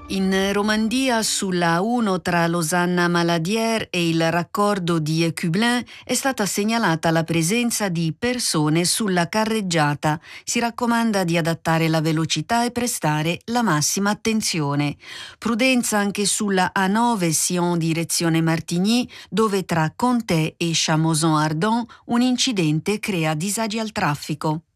In Romandia, sulla 1 tra Losanna-Maladière e il raccordo di Écublens, è stata segnalata la presenza di persone sulla carreggiata. Si raccomanda di adattare la velocità e prestare la massima attenzione. Prudenza anche sulla A9 Sion direzione Martigny, dove tra Contés e Chamoson-Ardon un incidente crea disagi al traffico.